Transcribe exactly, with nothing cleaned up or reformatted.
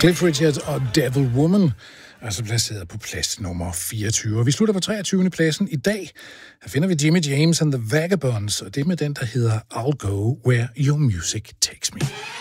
Cliff Richard og Devil Woman er så placeret på plads nummer fireogtyve. Vi slutter på treogtyvende pladsen i dag. Her finder vi Jimmy James and the Vagabonds, og det med den, der hedder I'll Go Where Your Music Takes Me.